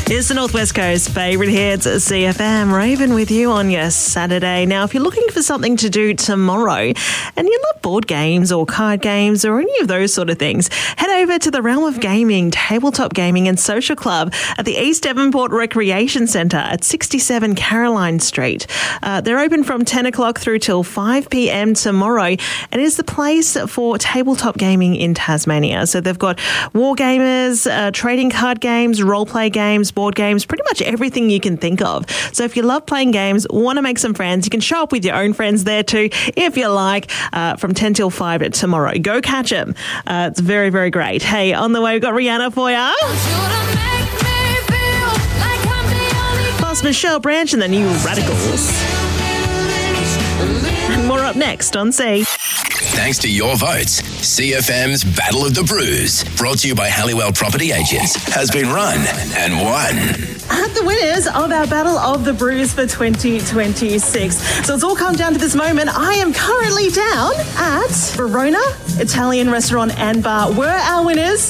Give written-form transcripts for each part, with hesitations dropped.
It's the Northwest Coast favourite hits, CFM. Raven with you on your Saturday. Now, if you're looking for something to do tomorrow and you love board games or card games or any of those sort of things, head over to the Realm of Gaming, Tabletop Gaming and Social Club at the East Devonport Recreation Centre at 67 Caroline Street. They're open from 10 o'clock through till 5 p.m. tomorrow, and it is the place for tabletop gaming in Tasmania. So they've got war gamers, trading card games, role-play games, board games, pretty much everything you can think of. So if you love playing games, want to make some friends, you can show up with your own friends there too, if you like, from 10 till 5 tomorrow. Go catch them. It's very, very great. Hey, on the way, we've got Rihanna for you. Plus Michelle Branch and the New Radicals. And more up next on C. Thanks to your votes, CFM's Battle of the Brews, brought to you by Halliwell Property Agents, has been run and won. The winners of our Battle of the Brews for 2026. So it's all come down to this moment. I am currently down at Verona Italian Restaurant and Bar. Were our winners.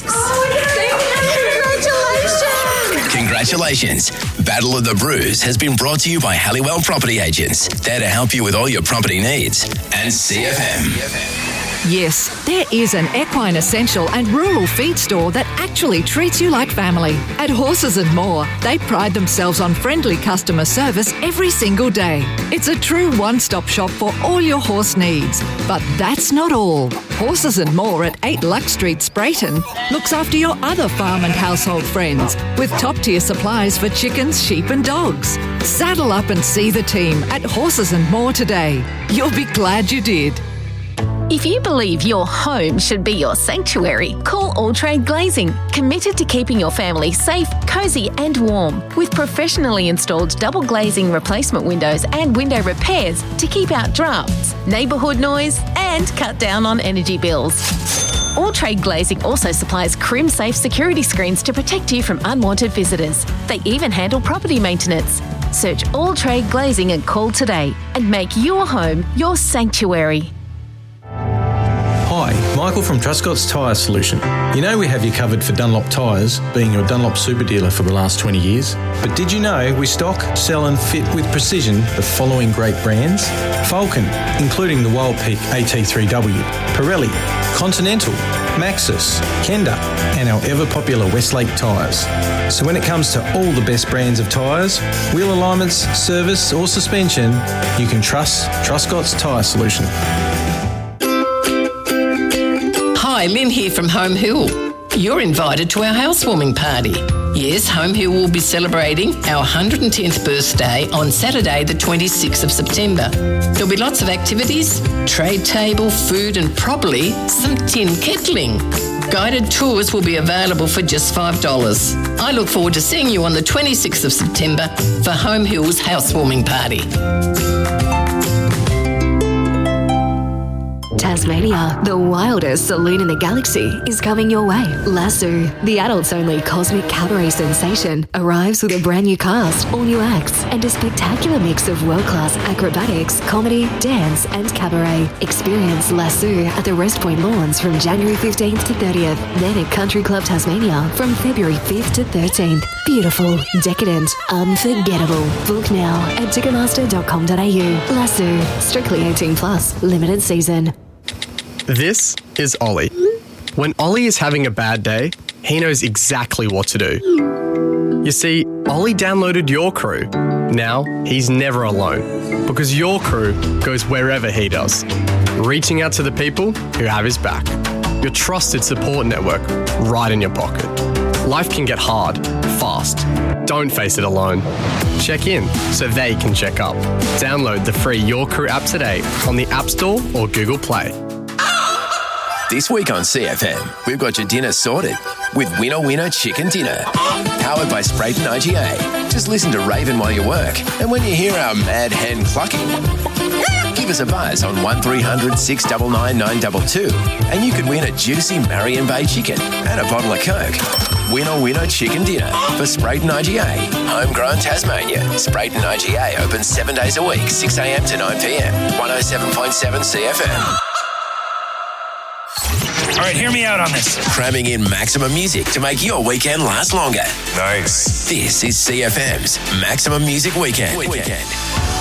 Congratulations. Battle of the Brews has been brought to you by Halliwell Property Agents, there to help you with all your property needs. And CFM. Yes, there is an equine essential and rural feed store that actually treats you like family. At Horses and More, they pride themselves on friendly customer service every single day. It's a true one-stop shop for all your horse needs. But that's not all. Horses and More at 8 Lux Street, Sprayton, looks after your other farm and household friends with top-tier supplies for chickens, sheep and dogs. Saddle up and see the team at Horses and More today. You'll be glad you did. If you believe your home should be your sanctuary, call All Trade Glazing, committed to keeping your family safe, cosy and warm, with professionally installed double glazing replacement windows and window repairs to keep out drafts, neighbourhood noise and cut down on energy bills. All Trade Glazing also supplies Crim-safe security screens to protect you from unwanted visitors. They even handle property maintenance. Search All Trade Glazing and call today and make your home your sanctuary. Hi, Michael from Truscott's Tyre Solution. You know we have you covered for Dunlop tyres, being your Dunlop super dealer for the last 20 years. But did you know we stock, sell and fit with precision the following great brands? Falcon, including the Wild Peak AT3W, Pirelli, Continental, Maxxis, Kenda and our ever-popular Westlake tyres. So when it comes to all the best brands of tyres, wheel alignments, service or suspension, you can trust Truscott's Tyre Solution. Hi, Lynn here from Home Hill. You're invited to our housewarming party. Yes, Home Hill will be celebrating our 110th birthday on Saturday the 26th of September. There'll be lots of activities, trade table, food and probably some tin kettling. Guided tours will be available for just $5. I look forward to seeing you on the 26th of September for Home Hill's housewarming party. Tasmania, the wildest saloon in the galaxy, is coming your way. Lasso, the adults-only cosmic cabaret sensation, arrives with a brand new cast, all new acts, and a spectacular mix of world-class acrobatics, comedy, dance, and cabaret. Experience Lasso at the Rest Point Lawns from January 15th to 30th, then at Country Club Tasmania from February 5th to 13th. Beautiful, decadent, unforgettable. Book now at ticketmaster.com.au. Lasso, strictly 18+, limited season. This is Ollie. When Ollie is having a bad day, he knows exactly what to do. You see, Ollie downloaded Your Crew. Now, he's never alone, because Your Crew goes wherever he does, reaching out to the people who have his back. Your trusted support network right in your pocket. Life can get hard, fast. Don't face it alone. Check in so they can check up. Download the free Your Crew app today on the App Store or Google Play. This week on CFM, we've got your dinner sorted with Winner Winner Chicken Dinner. Powered by Sprayton IGA. Just listen to Raven while you work. And when you hear our mad hen clucking, give us a buzz on 1300 699 922 and you could win a juicy Marion Bay chicken and a bottle of Coke. Winner Winner Chicken Dinner for Sprayton IGA. Homegrown Tasmania. Sprayton IGA opens 7 days a week, 6 a.m. to 9 p.m. 107.7 CFM. All right, hear me out on this. Cramming in maximum music to make your weekend last longer. Nice. This is CFM's Maximum Music Weekend.